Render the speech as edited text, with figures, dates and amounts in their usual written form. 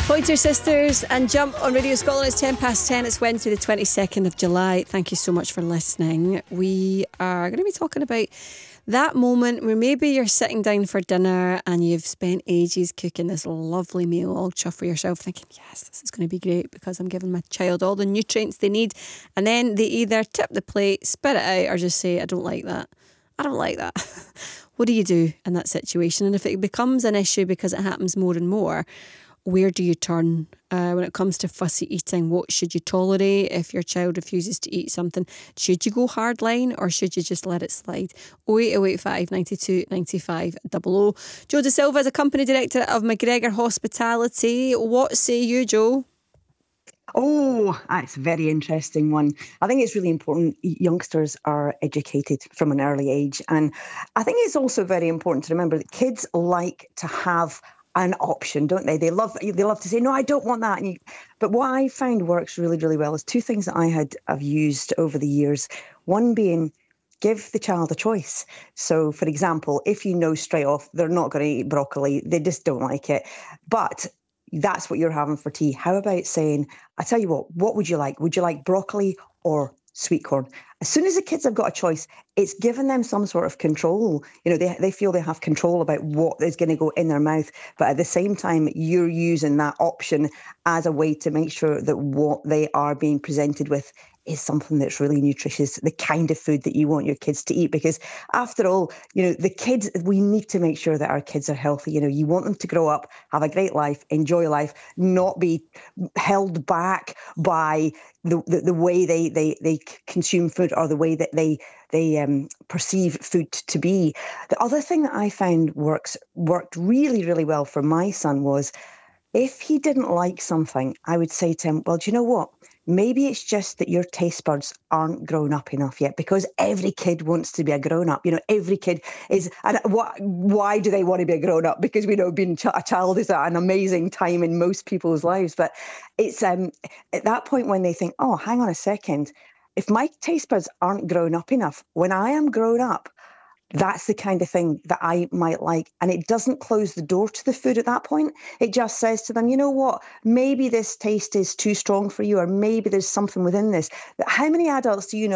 Pointer Sisters and Jump on Radio Scotland. It's 10 past 10. It's Wednesday the 22nd of July. Thank you so much for listening. We are going to be talking about that moment where maybe you're sitting down for dinner and you've spent ages cooking this lovely meal all chuffed for yourself, thinking, yes, this is going to be great because I'm giving my child all the nutrients they need. And then they either tip the plate, spit it out, or just say, I don't like that. I don't like that. What do you do in that situation? And if it becomes an issue because it happens more and more, where do you turn when it comes to fussy eating? What should you tolerate if your child refuses to eat something? Should you go hard line or should you just let it slide? 08085 92 95 00. Joe De Silva is a company director of McGregor Hospitality. What say you, Joe? Oh, that's a very interesting one. I think it's really important youngsters are educated from an early age. And I think it's also very important to remember that kids like to have an option, don't they? They love to say, no, I don't want that. But what I find works really, really well is two things that I've used over the years. One being, give the child a choice. So, for example, if you know straight off they're not going to eat broccoli, they just don't like it, but that's what you're having for tea. How about saying, I tell you what would you like? Would you like broccoli or sweet corn? As soon as the kids have got a choice, it's given them some sort of control. You know, they feel they have control about what is going to go in their mouth. But at the same time, you're using that option as a way to make sure that what they are being presented with is something that's really nutritious, the kind of food that you want your kids to eat. Because after all, you know, the kids, we need to make sure that our kids are healthy. You know, you want them to grow up, have a great life, enjoy life, not be held back by the way they consume food or the way that they perceive food to be. The other thing that I found worked really, really well for my son was, if he didn't like something, I would say to him, well, do you know what? Maybe it's just that your taste buds aren't grown up enough yet, because every kid wants to be a grown up. You know, every kid is. And why do they want to be a grown up? Because we know being a child is an amazing time in most people's lives. But it's at that point when they think, oh, hang on a second, if my taste buds aren't grown up enough, when I am grown up, that's the kind of thing that I might like. And it doesn't close the door to the food at that point. It just says to them, you know what, maybe this taste is too strong for you, or maybe there's something within this. How many adults do you know